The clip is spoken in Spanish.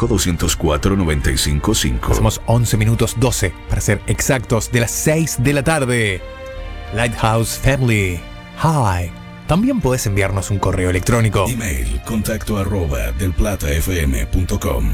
204-95-5. Somos 11 minutos 12, para ser exactos, de las 6 de la tarde. Lighthouse Family. Hi. También puedes enviarnos un correo electrónico. Email, contacto @delplatafm.com.